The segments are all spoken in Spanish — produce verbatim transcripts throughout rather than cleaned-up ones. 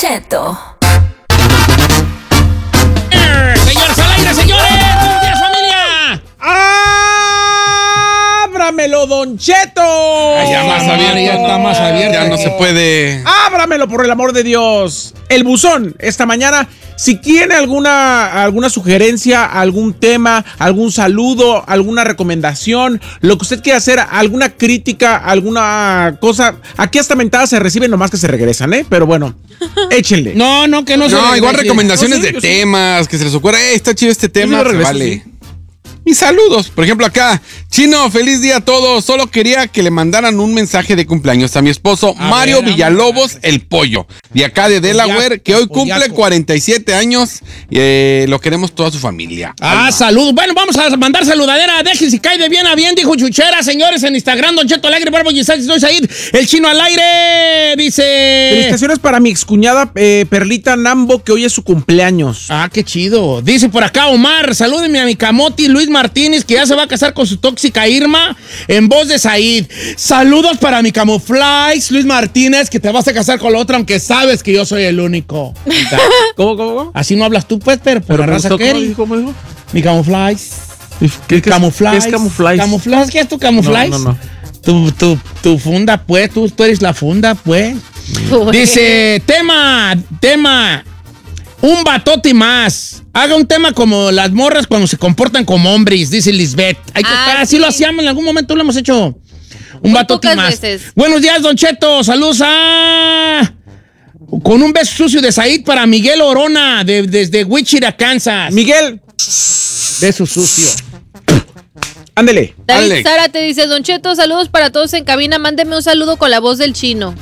Cheto. Señores, al aire, señores. Buenos días, familia. ¡Ábramelo, Don Cheto! Ay, ya más abierto. Ya está más abierto. Ya no se puede. ¡Ábramelo, por el amor de Dios! El buzón, esta mañana, si tiene alguna, alguna sugerencia, algún tema, algún saludo, alguna recomendación, lo que usted quiera hacer, alguna crítica, alguna cosa, aquí hasta mentadas se reciben, nomás que se regresan, ¿eh? Pero bueno, échenle. No, no, que no, No, se igual regrese. recomendaciones No, sí, de yo sí. temas, que se les ocurra, eh, está chido este tema, lo se regreso, vale. sí. Y saludos, por ejemplo acá, Chino, feliz día a todos, solo quería que le mandaran un mensaje de cumpleaños a mi esposo A Mario ver, Villalobos, el pollo, de acá de Delaware, que hoy cumple Pollaco. cuarenta y siete años, eh, lo queremos toda su familia. Ah, Alma. salud. Bueno, vamos a mandar saludadera. Dejen si cae de bien a bien, dijo Chuchera, señores, en Instagram, Don Cheto Alegre, Barbo Giselle, soy Said, el Chino al aire, dice... Felicitaciones para mi excuñada eh, Perlita Nambo, que hoy es su cumpleaños. Ah, qué chido. Dice por acá Omar, salúdeme a mi camoti Luis Martínez, que ya se va a casar con su tóxica Irma, en voz de Said. Saludos para mi camuflaje Luis Martínez, que te vas a casar con la otra, aunque sabes que yo soy el único. ¿Cómo, cómo, cómo? Así no hablas tú, pues, pero por la me raza gustó, que ¿cómo eres. dijo, cómo dijo? Mi camuflaje. ¿Qué, qué, Camuflaje. ¿Qué es camuflaje? ¿Camuflaje? ¿Qué es tu camuflaje? No, no, no. Tu, tu, tu funda, pues, tú, tú eres la funda, pues. Dice, tema, tema, un batote más. Haga un tema como las morras cuando se comportan como hombres, dice Lisbeth. Hay que Ah, estar, así sí. lo hacíamos, en algún momento lo hemos hecho. Un Muy batote pocas más. veces. Buenos días, Don Cheto, saludos a... Con un beso sucio de Said para Miguel Orona, de, desde Wichita, Kansas. Miguel, Beso sucio. ándele. David Alex. Sara te dice, Don Cheto, saludos para todos en cabina. Mándeme un saludo con la voz del Chino.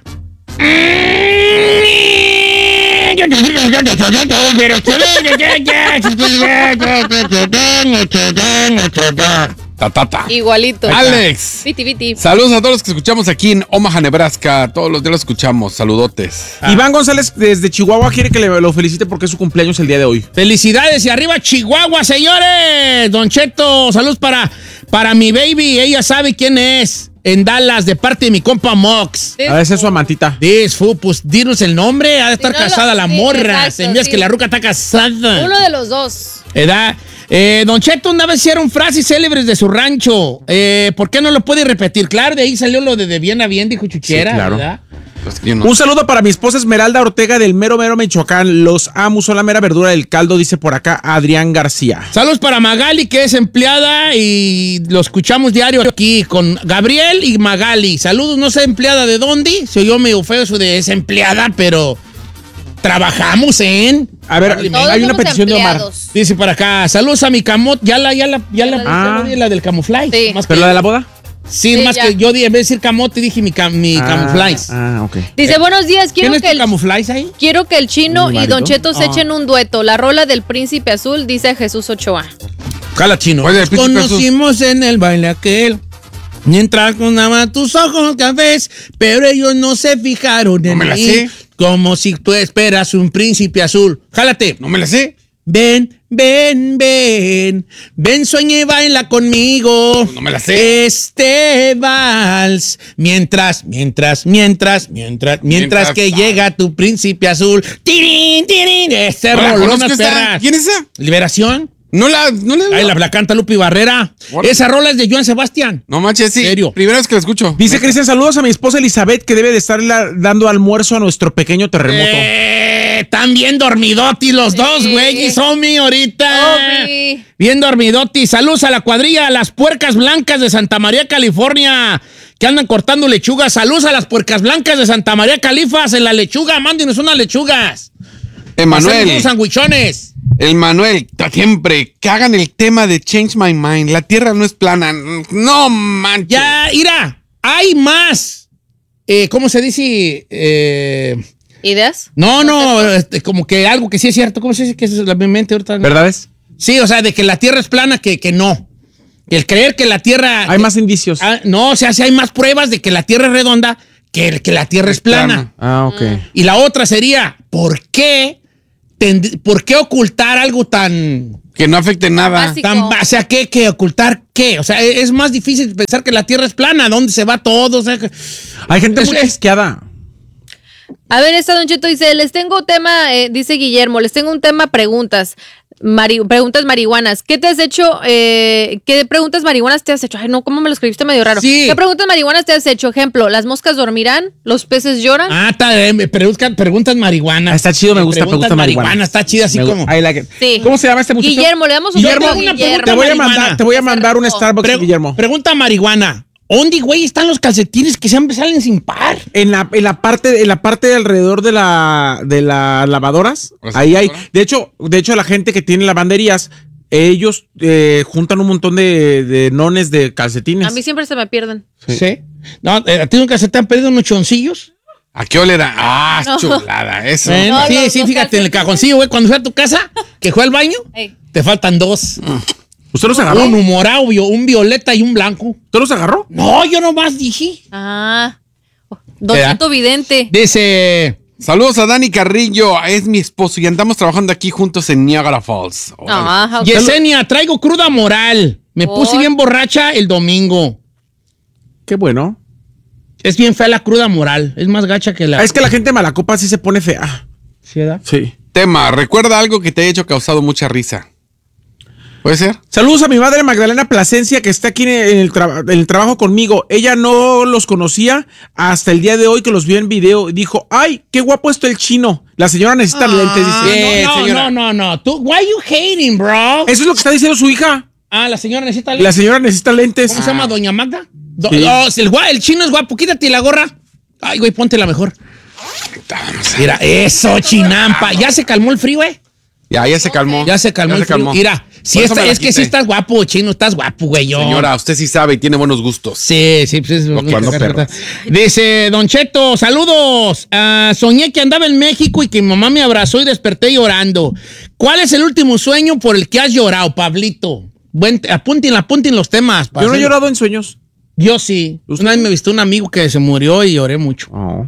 Ta, ta, ta. Igualito. Alex. Viti, viti. Saludos a todos los que escuchamos aquí en Omaha, Nebraska. Todos los días lo escuchamos. Saludotes. Iván González desde Chihuahua quiere que le, lo felicite porque es su cumpleaños el día de hoy. Felicidades y arriba Chihuahua, señores. Don Cheto, saludos para, para mi baby. Ella sabe quién es. En Dallas, de parte de mi compa Mox. A veces es su amantita. Disfu, pues dinos el nombre. Ha de estar no lo- casada la sí, morra. exacto, Se envías sí. que la ruca está casada. Uno de los dos. ¿Verdad? Eh, Don Cheto una vez hicieron frases célebres de su rancho. Eh, ¿Por qué no lo puede repetir? Claro, de ahí salió lo de de bien a bien, dijo Chuchera, Sí, claro. ¿verdad? Pues que yo no- Un saludo para mi esposa Esmeralda Ortega del Mero Mero Michoacán. Los amo, son la mera verdura del caldo, dice por acá Adrián García. Saludos para Magali, que es empleada y lo escuchamos diario aquí con Gabriel y Magali. Saludos, no sé empleada de dónde. Se oyó medio feo eso de es empleada, pero trabajamos en... A ver, Todos hay una somos petición de Omar. empleados. Dice para acá, saludos a mi camot. Ya la, ya la, ya la, la ya la, dije. di, la del camuflaje. Sí. Más ¿Pero que- la de la boda? Sí, Sí, más ya. que yo di- en vez de decir camote dije mi, cam- mi camuflaje. Ah, ok. Dice, buenos días, quiero ¿Tienes que tu el... camuflaje ahí? Quiero que el Chino ¿Mi y marido? Don Cheto se Ah. echen un dueto. La rola del Príncipe Azul, dice Jesús Ochoa. Jala, Chino. Oye, Nos Príncipe Azul. conocimos en el baile aquel. Mientras condaban tus ojos cafés, pero ellos no se fijaron en me la mí. sé. Como si tú esperas un príncipe azul. Jálate. No me la sé. Ven, ven, ven. Ven, sueña y baila conmigo. No me la sé. Este vals. Mientras, mientras, mientras, mientras, mientras, Mientras que tanto. llega tu príncipe azul. Tirín, tirín. Este No la rolón, conozco esa. perras. ¿Quién es esa? Liberación. No la, no la. Ay, la, la canta Lupi Barrera. Órale. Esa rola es de Joan Sebastián. No manches, sí. ¿Serio? Primera vez que la escucho. Dice Cristian, saludos a mi esposa Elizabeth, que debe de estar dando almuerzo a nuestro pequeño terremoto. Eh, están bien dormidotis los dos, güey. Somi, ahorita. Omi. Bien dormidotis. Saludos a la cuadrilla, a las puercas blancas de Santa María, California, que andan cortando lechugas. Saludos a las puercas blancas de Santa María, Califas, en la lechuga. Mándenos unas lechugas. Hacemos Emanuel. unos sandwichones. El Manuel, ta- siempre que hagan el tema de Change My Mind. La tierra no es plana. No manches. Ya, mira, hay más. Eh, ¿Cómo se dice? Eh, ¿Ideas? no, no, este, como que algo que sí es cierto. ¿Cómo se dice que es la mi mente ahorita? ¿Verdades? Sí, o sea, de que la tierra es plana que, que no. El creer que la tierra... Hay más indicios. Ah, no, o sea, sí hay más pruebas de que la tierra es redonda que, que la tierra es plana. Ah, ok. Y la otra sería, ¿por qué, tend- ¿por qué ocultar algo tan... Que no afecte nada. Básico. tan ba- o sea, ¿qué, qué? ¿Ocultar qué? O sea, es más difícil pensar que la tierra es plana. ¿Dónde se va todo? O sea, que- Hay gente Es- muy es- asqueada. A ver, esta Don Cheto dice, les tengo un tema, eh, dice Guillermo, les tengo un tema preguntas. Mari, preguntas marihuanas. ¿Qué te has hecho? Eh, ¿Qué preguntas marihuanas te has hecho? Ay, no, ¿cómo me lo escribiste medio raro? Sí. ¿Qué preguntas marihuanas te has hecho? Ejemplo, ¿las moscas dormirán? ¿Los peces lloran? Ah, está, eh, me preguntan preguntas marihuanas. Ah, está chido, me gusta, Preguntas preguntas marihuanas. marihuanas. Está chida así Me como. gu- I like it. Sí. ¿Cómo se llama este muchacho? Guillermo, le damos un Guillermo, saludo a una Guillermo. Te voy a marihuana. mandar, te voy a mandar un Starbucks, Pre- Guillermo. Pregunta marihuana. ¿Dónde, güey, están los calcetines que siempre salen sin par? En la, en la parte, en la parte de alrededor de la, de las lavadoras, ¿La ahí hay. secadora? De hecho, de hecho, la gente que tiene lavanderías, ellos eh, juntan un montón de, de nones de calcetines. A mí siempre se me pierden. Sí. No, eh, ¿a ti nunca se te han perdido unos choncillos? ¿A qué hora era? Ah, No. chulada, eso. Bueno, No, sí, los sí, dos fíjate, en el calcetines. cajoncillo, güey, cuando fui a tu casa, que fue al baño, Ey. te faltan dos. ¿Usted los agarró? Un morado, un violeta y un blanco. ¿Usted los agarró? No, yo nomás dije. Ah. Don ¿Verdad? Cheto Vidente. Dice, Saludos a Dani Carrillo, es mi esposo y andamos trabajando aquí juntos en Niagara Falls. Órale. Ah, ok. Yesenia, traigo cruda moral. Me Por- puse bien borracha el domingo. Qué bueno. Es bien fea la cruda moral. Es más gacha que la... Ah, es que la gente malacopa sí se pone fea. ¿Sí, verdad? Sí. Tema, recuerda algo que te haya hecho causado mucha risa. ¿Puede ser? Saludos a mi madre Magdalena Plasencia, que está aquí en el, tra- en el trabajo conmigo. Ella no los conocía hasta el día de hoy que los vio en video y dijo, ay, qué guapo está el chino. La señora necesita lentes, dice. no, Bien, no, señora. no, no, no. Tú, why you hating, bro? Eso es lo que está diciendo su hija. Ah, la señora necesita... La señora necesita lentes. ¿Cómo se llama, doña Magda? Do- Sí. oh, si el, gua- el chino es guapo, quítate la gorra. Ay, güey, ponte la mejor. Mira, eso, chinampa. ¿Ya se calmó el frío, güey? Ya, ya se calmó. Ya se calmó el frío. Mira, si Por eso esta- me la es que quité. sí estás guapo, chino, estás guapo, güey. yo. Señora, usted sí sabe y tiene buenos gustos. Sí, sí, pues es No, cuando perro. Dice, Don Cheto, saludos. Ah, soñé que andaba en México y que mi mamá me abrazó y desperté llorando. ¿Cuál es el último sueño por el que has llorado, Pablito? Buen, apunten, apunten los temas. Yo no he hacer- llorado en sueños. Yo sí. Una vez me viste un amigo que se murió y lloré mucho.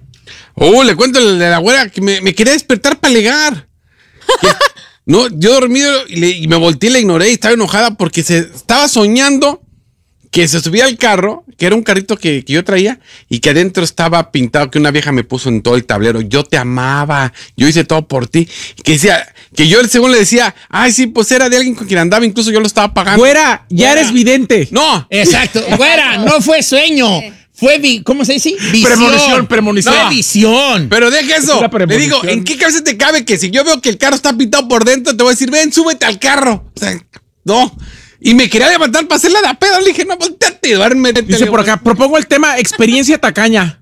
Oh, le cuento el de la güera que me, me quería despertar para alegar. Que- no, yo dormido y, le- y me volteé y la ignoré y estaba enojada porque se estaba soñando que se subía al carro, que era un carrito que, que yo traía y que adentro estaba pintado que una vieja me puso en todo el tablero. Yo te amaba, yo hice todo por ti. Y que decía, que yo según le decía, ay, sí, pues era de alguien con quien andaba, incluso yo lo estaba pagando. Güera, ya Güera. eres vidente. No, Exacto. Güera, no fue sueño. Fue, vi- ¿cómo se dice? Visión. Premonición, premonición. Fue visión. pero deja eso. Es una Le premonición. digo, ¿en qué cabeza te cabe que si yo veo que el carro está pintado por dentro, te voy a decir, ven, súbete al carro? O sea, no. Y me quería levantar para hacerla de a pedo. Le dije, no, volteate, duerme. Dice por acá, propongo el tema experiencia tacaña.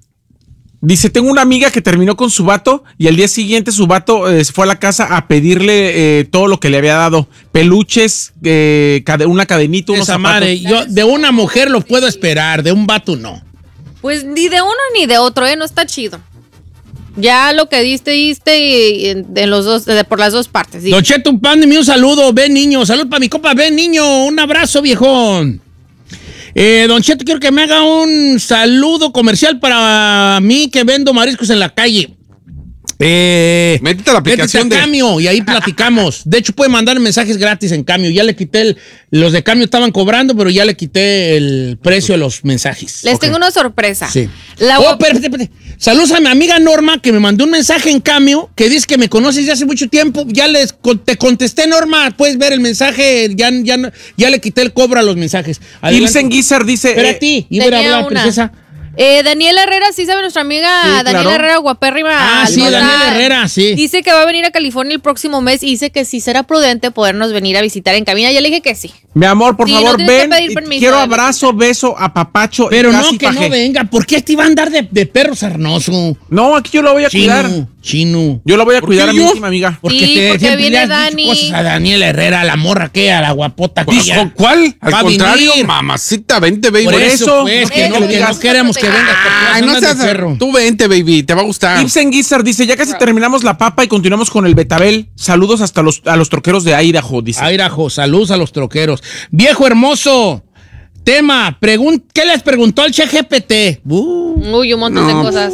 Dice, tengo una amiga que terminó con su vato y al día siguiente su vato eh, se fue a la casa a pedirle eh, todo lo que le había dado. Peluches, eh, cade- una cadenita, unos Esa zapatos. madre, yo de una mujer lo puedo esperar, de un vato no. Pues ni de uno ni de otro, ¿eh? No está chido. Ya lo que diste, diste y, y en, en los dos, de- por las dos partes. Sí. Don Cheto, un pan de mí, un saludo, ven niño, salud para mi copa, ven niño, un abrazo viejón. Eh, Don Cheto, quiero que me haga un saludo comercial para mí que vendo mariscos en la calle. Eh, Métete a la aplicación métete a de- Camio y ahí platicamos. De hecho, puede mandar mensajes gratis en Camio. Ya le quité el, los de Camio estaban cobrando, pero ya le quité el precio de los mensajes. Les tengo una sorpresa. Sí. La oh, guap- espérate, espérate. Saludos a mi amiga Norma, que me mandó un mensaje en Cameo, que dice que me conoces ya hace mucho tiempo. Ya les con- te contesté, Norma. Puedes ver el mensaje. Ya, ya, no- ya le quité el cobro a los mensajes. Adelante. Ibsen Guizar dice... Espera eh, a ti. Iba a ir a tenía hablar, una. princesa. Eh, Daniela Herrera, sí sabe nuestra amiga Sí, Daniela claro. Herrera, guapérrima. Ah, sí, Alborada. Daniela Herrera, sí. Dice que va a venir a California el próximo mes y dice que si será prudente podernos venir a visitar en cabina. Ya le dije que sí. Mi amor, por Sí, no favor, tienes que ven. pedir y permiso, Quiero de abrazo, beso, apapacho. y Pero no, casi que paje. no venga. ¿Por qué este iba a andar de, de perro sarnoso? No, aquí yo lo voy a cuidar. Chino, chino. Yo lo voy a ¿Por cuidar qué a mi yo? íntima amiga. Porque Sí, te, porque siempre viene le has dicho Dani. cosas a Daniela Herrera, a la morra que, a la guapota que ella. ¿Cu- ¿Cuál? Al Va a contrario, venir. mamacita, vente, baby. Por Por eso, eso, pues, no que quiero no, que le que digas. no queremos que vengas. porque Ay, vas a no andar seas... de perro. Tú vente, baby, te va a gustar. Ibsen Guizar dice, ya casi terminamos la papa y continuamos con el betabel. Saludos hasta los, a los troqueros de Idaho, dice. Airajo, saludos a los troqueros. Viejo hermoso, tema, pregun- ¿qué les preguntó al ChatGPT? Uh, Uy, un montón No. de cosas.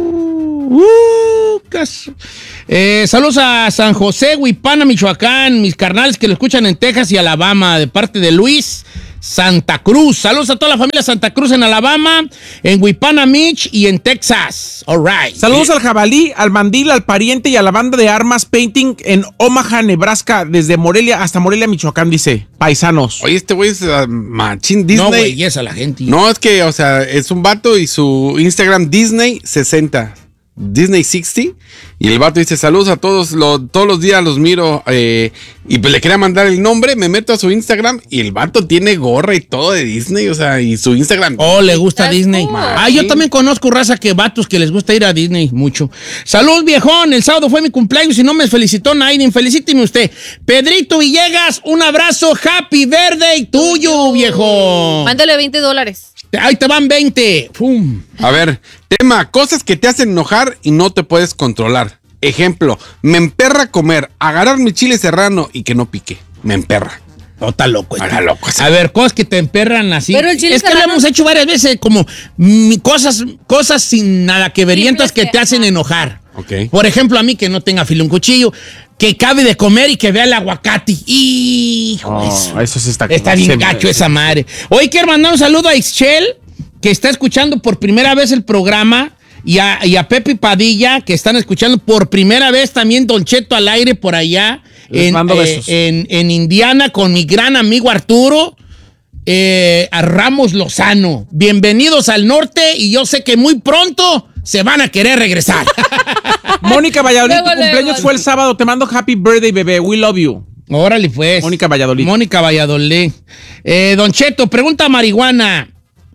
uh, caso. Eh, saludos a San José, Huipana, Michoacán, mis carnales que lo escuchan en Texas y Alabama, de parte de Luis. Santa Cruz. Saludos a toda la familia Santa Cruz en Alabama, en Wipana Beach y en Texas. All right. Saludos al jabalí, al mandil, al pariente y a la banda de Armas Painting en Omaha, Nebraska, desde Morelia hasta Morelia, Michoacán, dice. Paisanos. Oye, este güey es uh, machín Disney. No, güey, es a la gente. No, es que, o sea, es un vato y su Instagram Disney sesenta. Disney sesenta. Y el vato dice, saludos a todos, lo, todos los días los miro. Eh, y pues le quería mandar el nombre, me meto a su Instagram y el vato tiene gorra y todo de Disney, o sea, y su Instagram. Oh, le gusta That's Disney. cool. Ah, yo también conozco raza que vatos que les gusta ir a Disney mucho. Salud, viejón. El sábado fue mi cumpleaños y no me felicitó nadie. Felicíteme usted. Pedrito Villegas, un abrazo. Happy birthday tuyo, viejo. Mándale veinte dólares. Ahí te van veinte. Pum. A ver, tema, cosas que te hacen enojar y no te puedes controlar. Ejemplo, me emperra comer, agarrar mi chile serrano y que no pique. Me emperra. No, está loco. Está loco. A ver, cosas que te emperran así. Pero el chile es que lo serrano- hemos hecho varias veces, como mm, cosas, cosas sin nada que verientas que Simples te que- hacen enojar. Ok. Por ejemplo, a mí que no tenga filo un cuchillo, que cabe de comer y que vea el aguacate. Hijo, Oh, eso. eso sí está Está se- bien gacho esa madre. Hoy quiero mandar un saludo a Ixchel, que está escuchando por primera vez el programa, y a, y a Pepe Padilla, que están escuchando por primera vez también Don Cheto al aire por allá, Les en, mando eh, besos. en, en Indiana, con mi gran amigo Arturo, eh, a Ramos Lozano. Bienvenidos al norte, y yo sé que muy pronto se van a querer regresar. Mónica Valladolid, Luego, tu cumpleaños luego. fue el sábado. Te mando happy birthday, bebé. We love you. Órale, pues. Mónica Valladolid. Mónica Valladolid. Eh, Don Cheto, pregunta marihuana.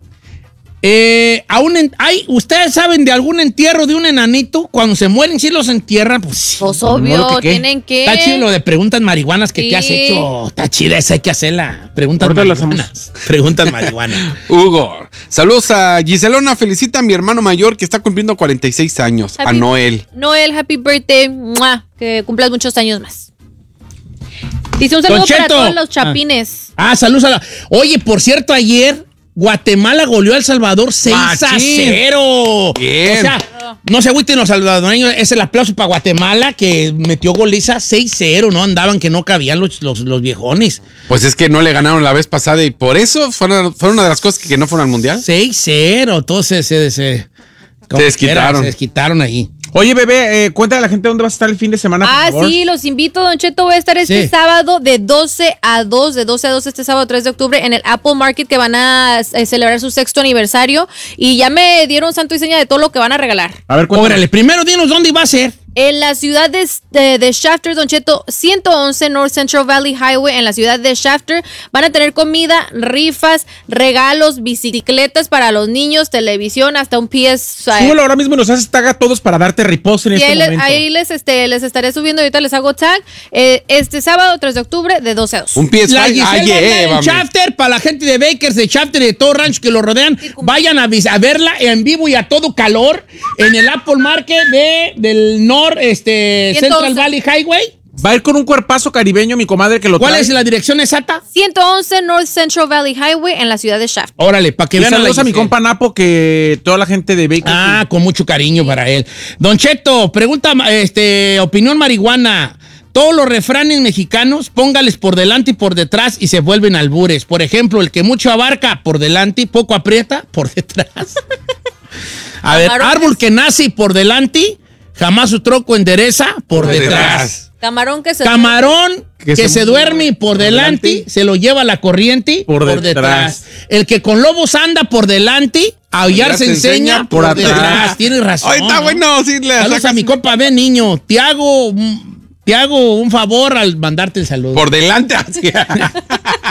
Eh, a un en- hay, ¿ustedes saben de algún entierro de un enanito? Cuando se mueren, si los entierran, pues sí. Pues modo obvio, que qué. tienen que. Está chido lo de preguntas marihuanas que Sí. te has hecho. Está chida esa, hay que hacerla. Preguntas Ahorita la marihuanas. Preguntas marihuanas. Hugo, saludos a Giselona, felicita a mi hermano mayor que está cumpliendo cuarenta y seis años, a Happy- Noel. Noel, happy birthday. ¡Mua! Que cumplas muchos años más. Dice un saludo Don para Cheto. todos los chapines. Ah, saludos a la... Oye, por cierto, ayer Guatemala goleó a El Salvador seis a Machín. cero. Bien. O sea, no se agüiten los salvadoreños, es el aplauso para Guatemala, que metió goliza seis cero, ¿no? Andaban que no cabían los, los, los viejones. Pues es que no le ganaron la vez pasada y por eso fueron, fueron una de las cosas que, que no fueron al mundial. seis cero, entonces se, se, como Se desquitaron. quiera, se desquitaron ahí. Oye, bebé, eh, cuéntale a la gente dónde vas a estar el fin de semana, por Ah, favor. sí, los invito, Don Cheto. Voy a estar este Sí. sábado de doce a dos, de doce a dos este sábado tres de octubre en el Apple Market, que van a eh, celebrar su sexto aniversario. Y ya me dieron santo y seña de todo lo que van a regalar. A ver, cuéntame. Órale, primero dinos dónde iba a ser. En la ciudad de, de, de Shafter, Don Cheto, ciento once North Central Valley Highway, en la ciudad de Shafter, van a tener comida, rifas, regalos, bicicletas para los niños, televisión, hasta un P S. Súbelo ahora mismo y nos haces tag a todos para darte reposo en Y este ahí, les, momento. ahí les, este, les estaré subiendo, ahorita les hago tag, eh, este sábado tres de octubre de doce a dos. Un P S La cinco. Giselle va a andar en llévame. Shafter, para la gente de Bakers, de Shafter y de todo rancho que lo rodean, vayan a, vis- a verla en vivo y a todo calor en el Apple Market de, del North este, ciento once. Central Valley Highway. Va a ir con un cuerpazo caribeño, mi comadre, que lo ¿Cuál trae. es la dirección exacta? ciento once North Central Valley Highway en la ciudad de Shafter. Órale, para que Y vean a la saludos a mi Giselle. compa Napo, que toda la gente de Baker. Ah, con mucho cariño para él. Don Cheto, pregunta, este, opinión marihuana. Todos los refranes mexicanos, póngales por delante y por detrás y se vuelven albures. Por ejemplo, el que mucho abarca por delante y poco aprieta por detrás. A ver, Camarones. árbol que nace y por delante, jamás su tronco endereza por, Por detrás. detrás. Camarón que se... Camarón que, Que se, se duerme y por delante, delante, se lo lleva la corriente por por, detrás. detrás. El que con lobos anda por delante, aullar se enseña por, por detrás. atrás. Tienes razón. Ay, está ¿no? bueno, sí, le Saludos sacas- a mi compa, ven niño. Te hago, un- te hago un favor al mandarte el saludo. Por delante, así.